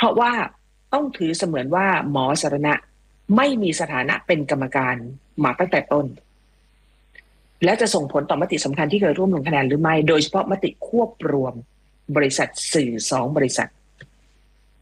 ราะว่าต้องถือเสมือนว่าหมอสรณะไม่มีสถานะเป็นกรรมการมาตั้งแต่ต้นและจะส่งผลต่อมติสำคัญที่เคยร่วมลงคะแนนหรือไม่โดยเฉพาะมติควบรวมบริษัทสื่อ2 บริษัท